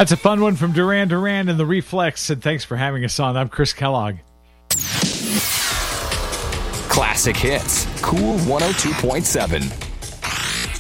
That's a fun one from Duran Duran and the Reflex, and thanks for having us on. I'm Chris Kellogg. Classic Hits, Cool 102.7.